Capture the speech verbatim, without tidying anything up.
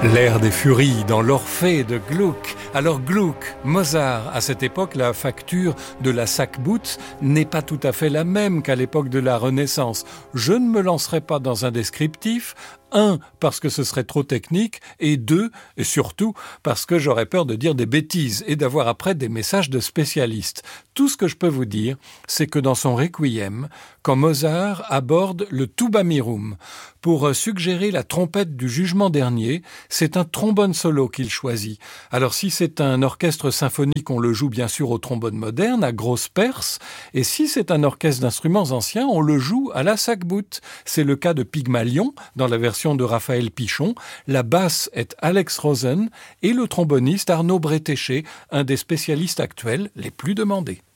L'air des furies dans l'Orphée de Gluck. Alors Gluck, Mozart, à cette époque, la facture de la Sackbout n'est pas tout à fait la même qu'à l'époque de la Renaissance. Je ne me lancerai pas dans un descriptif. Un, parce que ce serait trop technique, et deux, et surtout, parce que j'aurais peur de dire des bêtises et d'avoir après des messages de spécialistes. Tout ce que je peux vous dire, c'est que dans son Requiem, quand Mozart aborde le Tuba Mirum pour suggérer la trompette du jugement dernier, c'est un trombone solo qu'il choisit. Alors si c'est un orchestre symphonique, on le joue bien sûr au trombone moderne, à grosse perce, et si c'est un orchestre d'instruments anciens, on le joue à la Sackbout. C'est le cas de Pygmalion, dans la version de Raphaël Pichon. La basse est Alex Rosen et le tromboniste Arnaud Bretéché, un des spécialistes actuels les plus demandés.